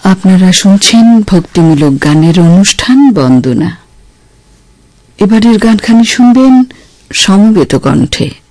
আপনারা শুনছেন ভক্তিমূলক গানের অনুষ্ঠান বন্দনা। এবারের গানখানি শুনবেন সমবেত কণ্ঠে।